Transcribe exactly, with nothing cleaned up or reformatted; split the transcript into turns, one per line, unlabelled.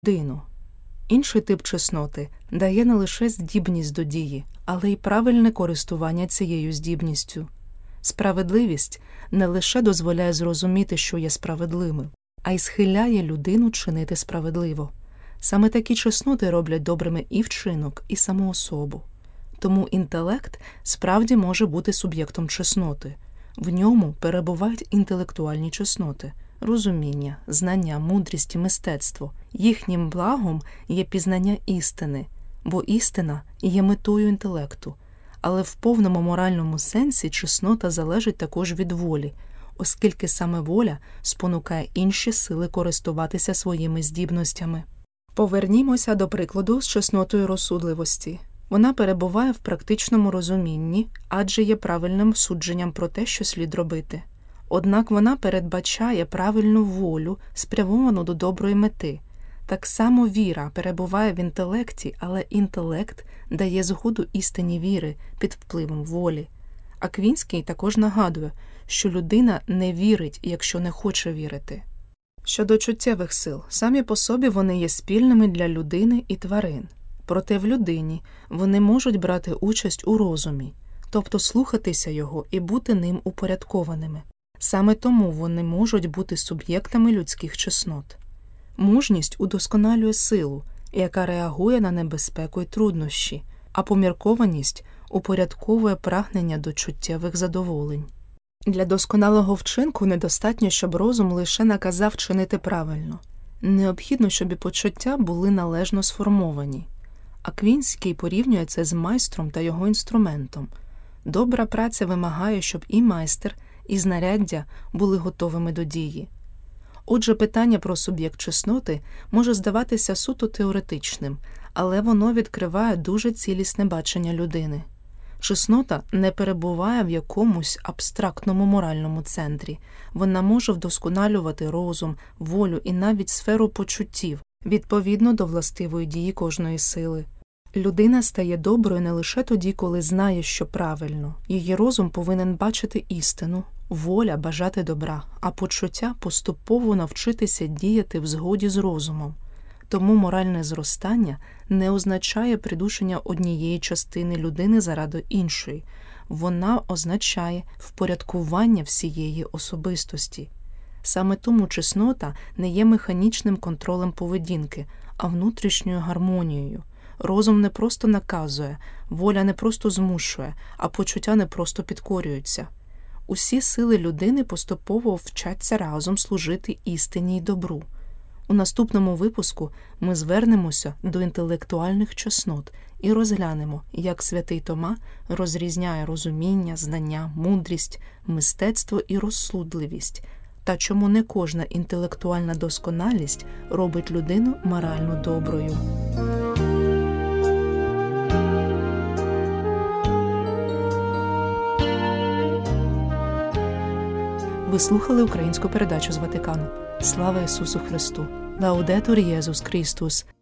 людину. Інший тип чесноти дає не лише здібність до дії, але й правильне користування цією здібністю. Справедливість не лише дозволяє зрозуміти, що є справедливим, а й схиляє людину чинити справедливо. Саме такі чесноти роблять добрими і вчинок, і саму особу. Тому інтелект справді може бути суб'єктом чесноти. В ньому перебувають інтелектуальні чесноти – розуміння, знання, мудрість і мистецтво. Їхнім благом є пізнання істини, бо істина є метою інтелекту. Але в повному моральному сенсі чеснота залежить також від волі, оскільки саме воля спонукає інші сили користуватися своїми здібностями. Повернімося до прикладу з чеснотою розсудливості. Вона перебуває в практичному розумінні, адже є правильним судженням про те, що слід робити. Однак вона передбачає правильну волю, спрямовану до доброї мети. Так само віра перебуває в інтелекті, але інтелект дає згоду істині віри під впливом волі. Аквінський також нагадує, що людина не вірить, якщо не хоче вірити. Щодо чуттєвих сил, самі по собі вони є спільними для людини і тварин. Проте в людині вони можуть брати участь у розумі, тобто слухатися його і бути ним упорядкованими. Саме тому вони можуть бути суб'єктами людських чеснот. Мужність удосконалює силу, яка реагує на небезпеку й труднощі, а поміркованість упорядковує прагнення до чуттєвих задоволень. Для досконалого вчинку недостатньо, щоб розум лише наказав чинити правильно. Необхідно, щоб і почуття були належно сформовані. Аквінський порівнює це з майстром та його інструментом. Добра праця вимагає, щоб і майстер, і знаряддя були готовими до дії. Отже, питання про суб'єкт чесноти може здаватися суто теоретичним, але воно відкриває дуже цілісне бачення людини. Чеснота не перебуває в якомусь абстрактному моральному центрі. Вона може вдосконалювати розум, волю і навіть сферу почуттів, відповідно до властивої дії кожної сили. Людина стає доброю не лише тоді, коли знає, що правильно. Її розум повинен бачити істину, воля бажати добра, а почуття поступово навчитися діяти в згоді з розумом. Тому моральне зростання не означає придушення однієї частини людини заради іншої. Вона означає впорядкування всієї особистості. Саме тому чеснота не є механічним контролем поведінки, а внутрішньою гармонією. Розум не просто наказує, воля не просто змушує, а почуття не просто підкорюються. Усі сили людини поступово вчаться разом служити істині й добру. У наступному випуску ми звернемося до інтелектуальних чеснот і розглянемо, як святий Тома розрізняє розуміння, знання, мудрість, мистецтво і розсудливість, та чому не кожна інтелектуальна досконалість робить людину морально доброю. Ви слухали українську передачу з Ватикану. Слава Ісусу Христу! Лаудетур Єсус Христос!